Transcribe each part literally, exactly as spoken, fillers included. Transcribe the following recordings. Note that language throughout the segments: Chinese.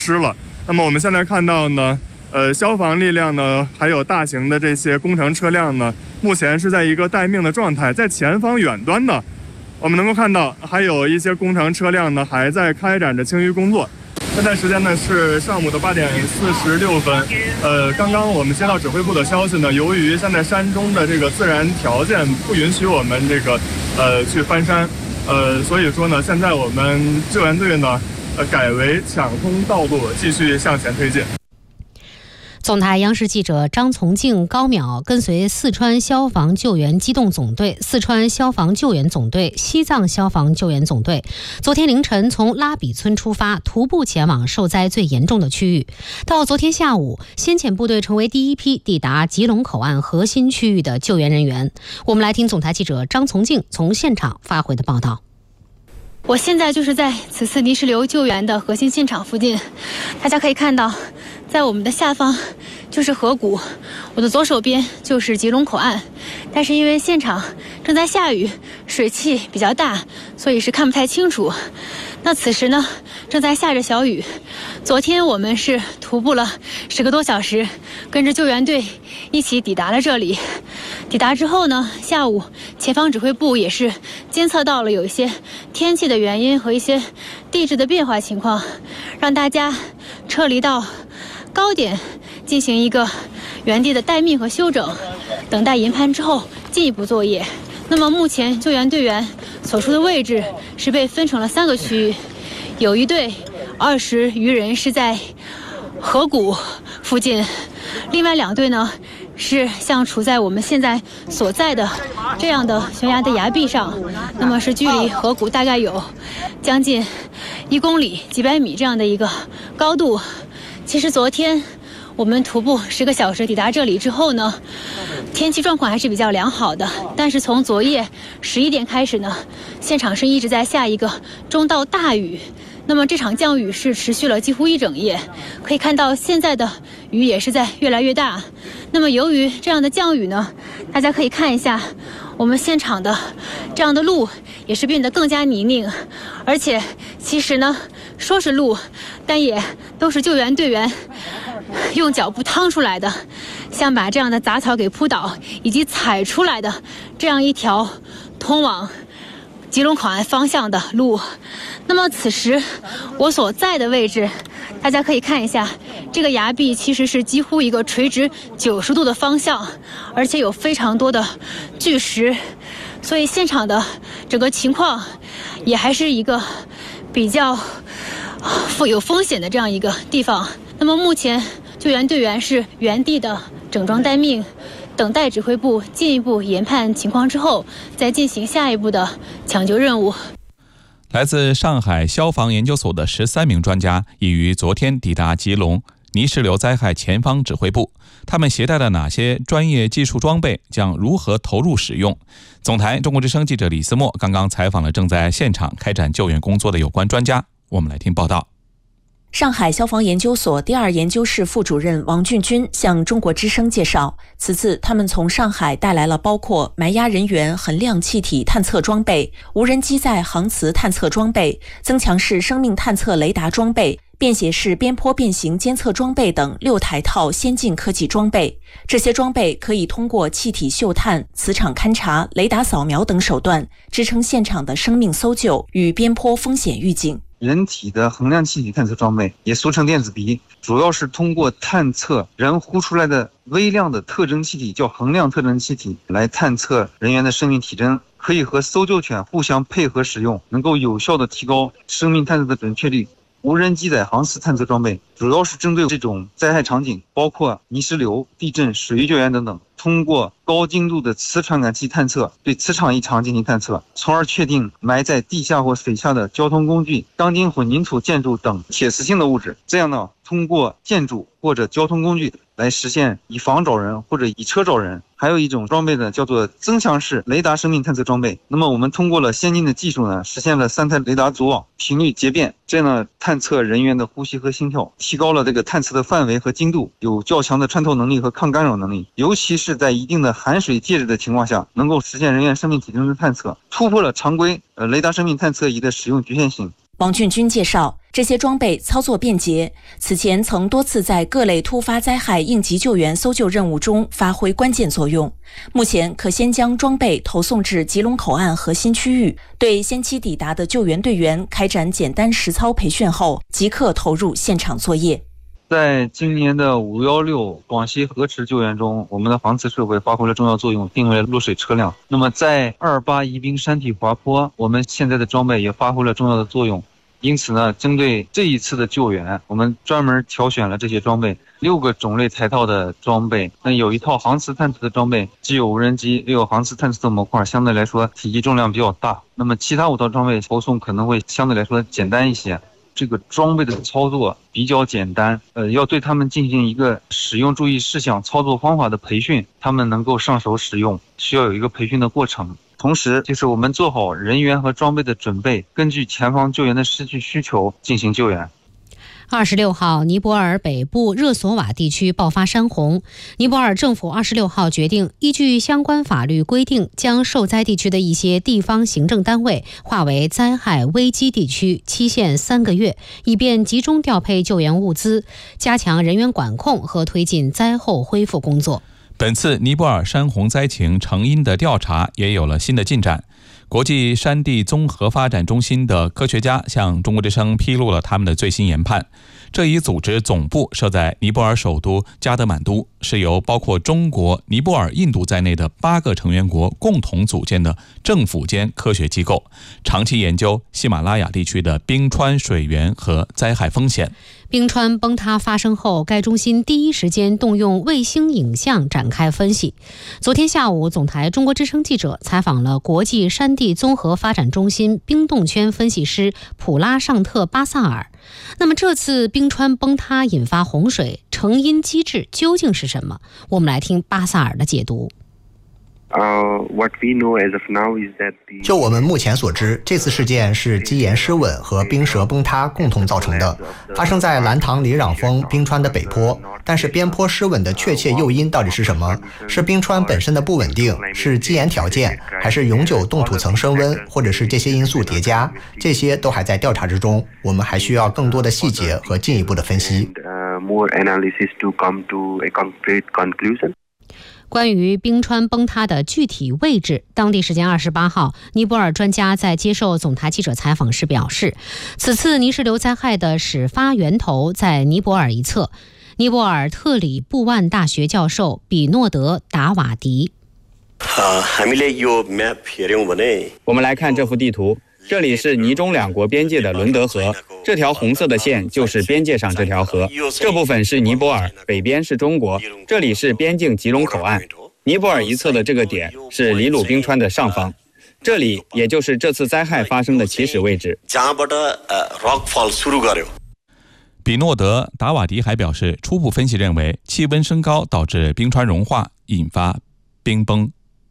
失了。那么我们现在看到呢，呃，消防力量呢，还有大型的这些工程车辆呢，目前是在一个待命的状态。在前方远端呢，我们能够看到还有一些工程车辆呢还在开展着清淤工作。现在时间呢是上午的八点四十六分。呃，刚刚我们接到指挥部的消息呢，由于现在山中的这个自然条件不允许我们这个呃去翻山，呃，所以说呢，现在我们救援队呢，呃，改为抢通道路，继续向前推进。 总台央视记者张从静、高淼跟随四川消防救援机动总队、四川消防救援总队、西藏消防救援总队，昨天凌晨从拉比村出发，徒步前往受灾最严重的区域。到昨天下午，先遣部队成为第一批抵达吉隆口岸核心区域的救援人员。我们来听总台记者张从静从现场发回的报道。 我现在就是在此次泥石流救援的核心现场附近，大家可以看到，在我们的下方就是河谷，我的左手边就是吉隆口岸。但是因为现场正在下雨，水汽比较大，所以是看不太清楚。那此时呢，正在下着小雨。昨天我们是徒步了十个多小时，跟着救援队一起抵达了这里。抵达之后呢，下午前方指挥部也是监测到了有一些天气的原因和一些地质的变化情况，让大家撤离到高点进行一个原地的待命和休整，等待研判之后进一步作业。那么目前救援队员所处的位置是被分成了三个区域，有一队二十余人是在河谷附近，另外两队呢是像处在我们现在所在的这样的悬崖的崖壁上，那么是距离河谷大概有将近一公里几百米这样的一个高度。其实昨天我们徒步十个小时抵达这里之后呢，天气状况还是比较良好的，但是从昨夜十一点开始呢，现场是一直在下一个中到大雨。那么这场降雨是持续了几乎一整夜，可以看到现在的雨也是在越来越大。那么由于这样的降雨呢，大家可以看一下我们现场的这样的路也是变得更加泥泞，而且其实呢说是路，但也都是救援队员用脚步趟出来的，像把这样的杂草给扑倒以及踩出来的这样一条通往吉隆口岸方向的路。那么此时我所在的位置，大家可以看一下，这个崖壁其实是几乎一个垂直九十度的方向，而且有非常多的巨石，所以现场的整个情况也还是一个比较有风险的这样一个地方。那么目前救援队员是原地的整装待命，等待指挥部进一步研判情况之后，再进行下一步的抢救任务。 来自上海消防研究所的十三名专家已于昨天抵达吉隆泥石流灾害前方指挥部，他们携带了哪些专业技术装备，将如何投入使用？总台中国之声记者李思墨刚刚采访了正在现场开展救援工作的有关专家，我们来听报道。 上海消防研究所第二研究室副主任王俊军向中国之声介绍，此次他们从上海带来了包括埋压人员衡量气体探测装备、无人机载航磁探测装备、增强式生命探测雷达装备、便携式边坡变形监测装备等六台套先进科技装备。这些装备可以通过气体嗅探、磁场勘察、雷达扫描等手段，支撑现场的生命搜救与边坡风险预警。 人体的衡量气体探测装备，也俗称电子鼻，主要是通过探测人呼出来的微量的特征气体，叫衡量特征气体，来探测人员的生命体征，可以和搜救犬互相配合使用，能够有效的提高生命探测的准确率。无人机载航磁探测装备主要是针对这种灾害场景，包括泥石流、地震、水域救援等等，通过高精度的磁传感器探测，对磁场异常进行探测，从而确定埋在地下或水下的交通工具、钢筋混凝土建筑等铁磁性的物质。这样呢，通过建筑或者交通工具来实现以房找人或者以车找人。还有一种装备呢，叫做增强式雷达生命探测装备。那么我们通过了先进的技术呢，实现了三台雷达组网，频率节变，这样呢探测人员的呼吸和心跳，提高了这个探测的范围和精度，有较强的穿透能力和抗干扰能力，尤其是在一定的含水介质的情况下，能够实现人员生命体征的探测，突破了常规呃雷达生命探测仪的使用局限性。 王俊军介绍， 这些装备操作便捷，此前曾多次在各类突发灾害应急救援搜救任务中发挥关键作用。目前可先将装备投送至吉隆口岸核心区域，对先期抵达的救援队员开展简单实操培训后，即刻投入现场作业。 在今年的五幺六广西河池救援中，我们的航次设备发挥了重要作用，定位了落水车辆。那么在二八宜宾山体滑坡，我们现在的装备也发挥了重要的作用。因此呢，针对这一次的救援，我们专门挑选了这些装备，六个种类台套的装备。那有一套航磁探测的装备，既有无人机，又有航磁探测的模块，相对来说体积重量比较大。那么其他五套装备投送可能会相对来说简单一些。这个装备的操作比较简单，呃，要对他们进行一个使用注意事项、操作方法的培训，他们能够上手使用，需要有一个培训的过程。同时，就是我们做好人员和装备的准备，根据前方救援的实际需求进行救援。 二十六号，尼泊尔北部热索瓦地区爆发山洪。尼泊尔政府二十六号决定，依据相关法律规定，将受灾地区的一些地方行政单位划为灾害危机地区，期限三个月，以便集中调配救援物资，加强人员管控和推进灾后恢复工作。 本次尼泊尔山洪灾情成因的调查也有了新的进展。国际山地综合发展中心的科学家向中国之声披露了他们的最新研判。这一组织总部设在尼泊尔首都加德满都，是由包括中国、尼泊尔、印度在内的八个成员国共同组建的政府间科学机构，长期研究喜马拉雅地区的冰川水源和灾害风险。 冰川崩塌发生后，该中心第一时间动用卫星影像展开分析。昨天下午，总台中国之声记者采访了国际山地综合发展中心冰冻圈分析师普拉尚特巴萨尔。那么这次冰川崩塌引发洪水，成因机制究竟是什么？我们来听巴萨尔的解读。 就我们目前所知，这次事件是基岩失稳和冰舌崩塌共同造成的，发生在兰唐里壤峰冰川的北坡。但是边坡失稳的确切诱因到底是什么？是冰川本身的不稳定，是基岩条件，还是永久冻土层升温，或者是这些因素叠加？这些都还在调查之中，我们还需要更多的细节和进一步的分析。 关于冰川崩塌的具体位置，当地时间二十八号，尼泊尔专家在接受总台记者采访时表示，此次泥石流灾害的始发源头在尼泊尔一侧。尼泊尔特里布万大学教授比诺德·达瓦迪。 我们来看这幅地图，这里是尼中两国边界的伦德河，这条红色的线就是边界上这条河，这部分是尼泊尔，北边是中国，这里是边境吉隆口岸。尼泊尔一侧的这个点是里鲁冰川的上方，这里也就是这次灾害发生的起始位置。 比诺德·达瓦迪还表示，初步分析认为气温升高导致冰川融化，引发冰崩。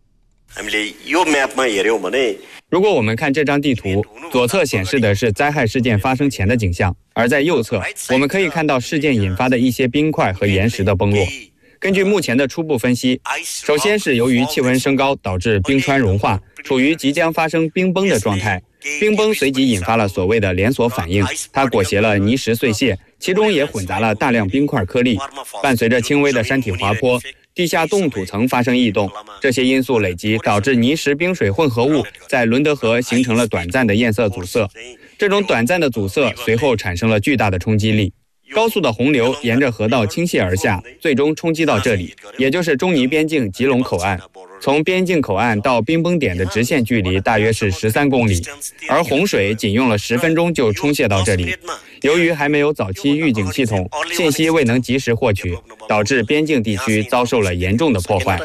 如果我们看这张地图，左侧显示的是灾害事件发生前的景象，而在右侧我们可以看到事件引发的一些冰块和岩石的崩落。根据目前的初步分析，首先是由于气温升高导致冰川融化，处于即将发生冰崩的状态。冰崩随即引发了所谓的连锁反应，它裹挟了泥石碎屑，其中也混杂了大量冰块颗粒。伴随着轻微的山体滑坡，地下冻土层发生异动，这些因素累积导致泥石冰水混合物在伦德河形成了短暂的堰塞阻塞。这种短暂的阻塞随后产生了巨大的冲击力，高速的洪流沿着河道倾泻而下，最终冲击到这里，也就是中尼边境吉隆口岸。从边境口岸到冰崩点的直线距离大约是十三公里，而洪水仅用了十分钟就冲泻到这里。由于还没有早期预警系统，信息未能及时获取，导致边境地区遭受了严重的破坏。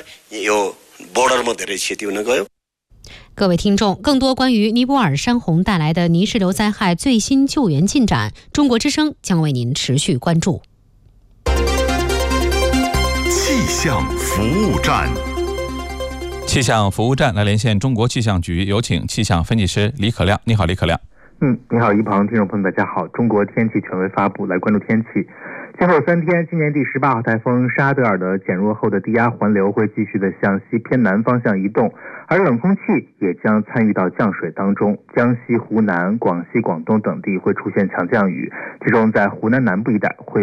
各位听众，更多关于尼泊尔山洪带来的泥石流灾害最新救援进展，中国之声将为您持续关注。 气象服务站。 气象服务站来连线中国气象局，有请气象分析师李可亮。你好，李可亮。 嗯，你好，一旁听众朋友们，大家好。中国天气权威发布，来关注天气。 今后三天，今年第十八号台风沙德尔的减弱后的低压环流会继续的向西偏南方向移动，而冷空气也将参与到降水当中。江西、湖南、广西、广东等地会出现强降雨，其中在湖南南部一带会有